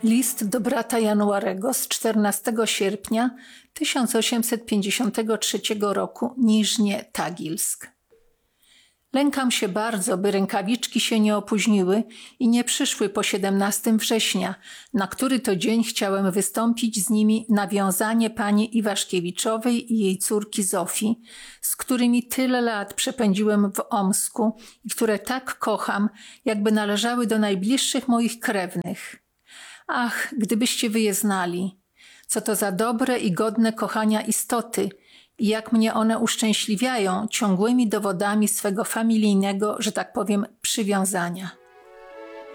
List do brata Januarego z 14 sierpnia 1853 roku, Niżnie Tagilsk. Lękam się bardzo, by rękawiczki się nie opóźniły i nie przyszły po 17 września, na który to dzień chciałem wystąpić z nimi na wiązanie pani Iwaszkiewiczowej i jej córki Zofii, z którymi tyle lat przepędziłem w Omsku i które tak kocham, jakby należały do najbliższych moich krewnych. Ach, gdybyście wy je znali, co to za dobre i godne kochania istoty i jak mnie one uszczęśliwiają ciągłymi dowodami swego familijnego, że tak powiem, przywiązania.